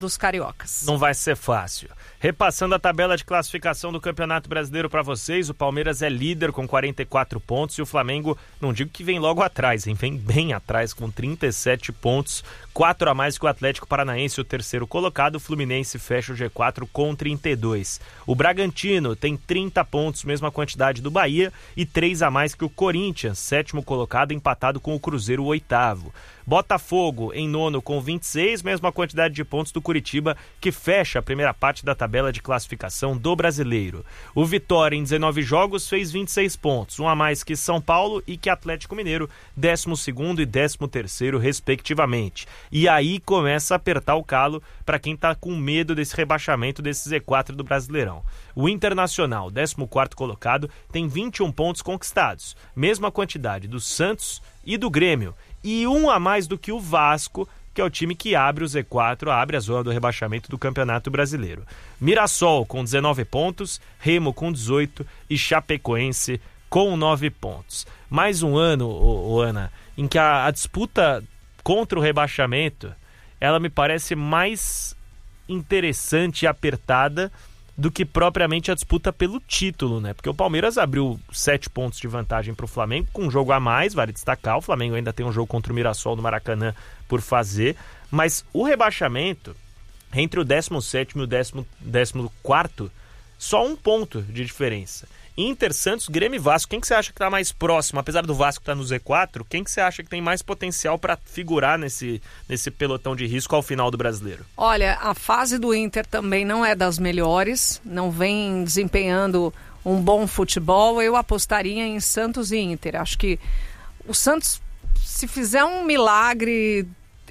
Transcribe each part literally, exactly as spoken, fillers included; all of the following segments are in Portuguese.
dos cariocas. Não vai ser fácil. Repassando a tabela de classificação do Campeonato Brasileiro para vocês, o Palmeiras é líder com quarenta e quatro pontos e o Flamengo, não digo que vem logo atrás, hein? Vem bem atrás com trinta e sete pontos, quatro a mais que o Atlético Paranaense, o terceiro colocado. O Fluminense fecha o G quatro com trinta e dois. O Bragantino tem trinta pontos, mesma quantidade do Bahia, e três a mais que o Corinthians, sétimo colocado, empatado com o Cruzeiro, o oitavo. Botafogo em nono com vinte e seis, mesma quantidade de pontos do Curitiba, que fecha a primeira parte da tabela de classificação do Brasileiro. O Vitória, em dezenove jogos, fez vinte e seis pontos, um a mais que São Paulo e que Atlético Mineiro, décimo segundo e décimo terceiro, respectivamente. E aí começa a apertar o calo para quem está com medo desse rebaixamento desse Z quatro do Brasileirão. O Internacional, décimo quarto colocado, tem vinte e um pontos conquistados, mesma quantidade do Santos e do Grêmio, e um a mais do que o Vasco, que é o time que abre o Z quatro, abre a zona do rebaixamento do Campeonato Brasileiro. Mirassol com dezenove pontos, Remo com dezoito e Chapecoense com nove pontos. Mais um ano, ô, ô, Ana, em que a, a disputa contra o rebaixamento, ela me parece mais interessante e apertada do que propriamente a disputa pelo título, né? Porque o Palmeiras abriu sete pontos de vantagem para o Flamengo, com um jogo a mais, vale destacar. O Flamengo ainda tem um jogo contra o Mirassol no Maracanã por fazer, mas o rebaixamento, entre o décimo sétimo e o décimo quarto, só um ponto de diferença. Inter, Santos, Grêmio e Vasco, quem que você acha que está mais próximo? Apesar do Vasco estar no Z quatro, quem que você acha que tem mais potencial para figurar nesse, nesse pelotão de risco ao final do Brasileiro? Olha, a fase do Inter também não é das melhores, não vem desempenhando um bom futebol. Eu apostaria em Santos e Inter. Acho que o Santos, se fizer um milagre,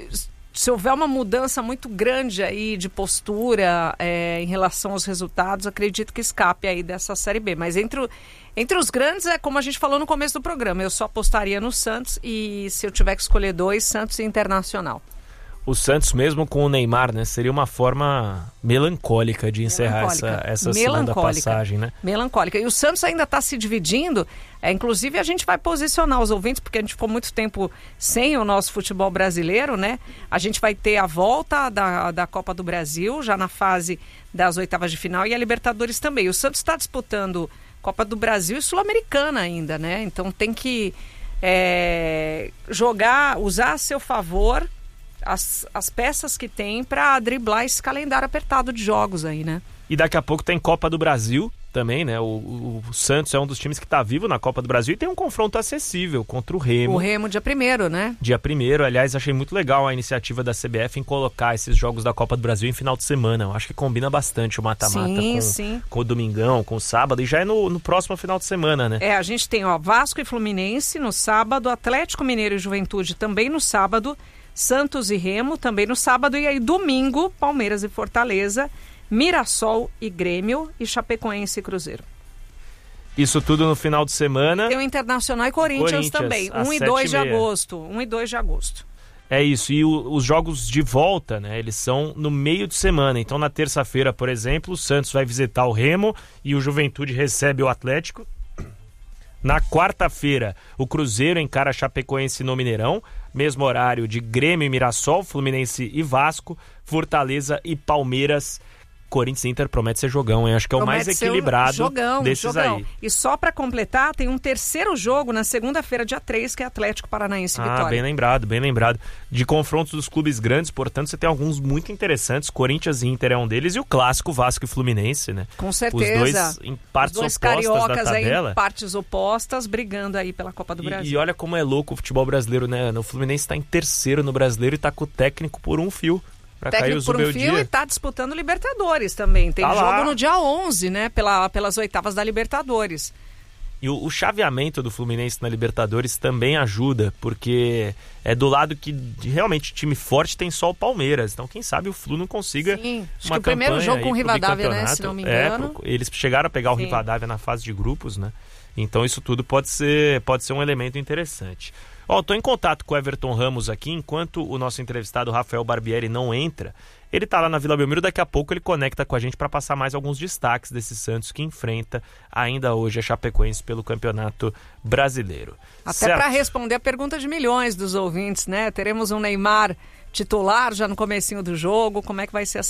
se houver uma mudança muito grande aí de postura é, em relação aos resultados, acredito que escape aí dessa Série B. Mas entre, o, entre os grandes, é como a gente falou no começo do programa, eu só apostaria no Santos e, se eu tiver que escolher dois, Santos e Internacional. O Santos, mesmo com o Neymar, né, seria uma forma melancólica de encerrar essa, essa segunda passagem, né? Melancólica. E o Santos ainda está se dividindo. É, inclusive, a gente vai posicionar os ouvintes, porque a gente ficou muito tempo sem o nosso futebol brasileiro, né? A gente vai ter a volta da, da Copa do Brasil, já na fase das oitavas de final, e a Libertadores também. O Santos está disputando Copa do Brasil e Sul-Americana ainda, né? Então tem que é, jogar, usar a seu favor As, as peças que tem para driblar esse calendário apertado de jogos aí, né? E daqui a pouco tem Copa do Brasil também, né? O, o, o Santos é um dos times que está vivo na Copa do Brasil e tem um confronto acessível contra o Remo. O Remo dia primeiro, né? Dia primeiro, aliás, achei muito legal a iniciativa da C B F em colocar esses jogos da Copa do Brasil em final de semana. Eu acho que combina bastante o mata-mata sim, com, sim. com o domingão, com o sábado, e já é no, no próximo final de semana, né? É, a gente tem ó, Vasco e Fluminense no sábado, Atlético Mineiro e Juventude também no sábado, Santos e Remo também no sábado, e aí domingo, Palmeiras e Fortaleza, Mirassol e Grêmio e Chapecoense e Cruzeiro. Isso tudo no final de semana. Tem o Internacional e Corinthians, Corinthians também, um e dois de agosto, um e dois de agosto. É isso, e o, os jogos de volta, né, eles são no meio de semana. Então na terça-feira, por exemplo, o Santos vai visitar o Remo e o Juventude recebe o Atlético. Na quarta-feira, o Cruzeiro encara a Chapecoense no Mineirão, mesmo horário de Grêmio e Mirassol, Fluminense e Vasco, Fortaleza e Palmeiras. Corinthians e Inter promete ser jogão, hein? Acho que é o promete mais equilibrado jogão, desses jogão. aí. E só para completar, tem um terceiro jogo na segunda-feira, dia três, que é Atlético Paranaense e Ah, Vitória. bem lembrado, bem lembrado. De confrontos dos clubes grandes, portanto, você tem alguns muito interessantes. Corinthians e Inter é um deles, e o clássico Vasco e Fluminense, né? Com certeza. Os dois em partes Os dois opostas cariocas da tabela. aí, em partes opostas, brigando aí pela Copa do E, Brasil. e olha como é louco o futebol brasileiro, né? O Fluminense está em terceiro no Brasileiro e está com o técnico por um fio. Pra técnico cair por um fio e tá disputando Libertadores também. Tem tá jogo lá. no dia onze, né? Pela, pelas oitavas da Libertadores. E o, o chaveamento do Fluminense na Libertadores também ajuda, porque é do lado que realmente time forte tem só o Palmeiras. Então quem sabe o Flu não consiga Sim, acho uma que o primeiro jogo com o Rivadavia, né? Se não me engano. É, pro, eles chegaram a pegar o Sim. Rivadavia na fase de grupos, né? Então isso tudo pode ser, pode ser um elemento interessante. Ó, tô em contato com o Everton Ramos aqui, enquanto o nosso entrevistado Rafael Barbieri não entra. Ele tá lá na Vila Belmiro, daqui a pouco ele conecta com a gente para passar mais alguns destaques desse Santos que enfrenta ainda hoje a Chapecoense pelo Campeonato Brasileiro. Até para responder a pergunta de milhões dos ouvintes, né? Teremos um Neymar titular já no comecinho do jogo? Como é que vai ser essa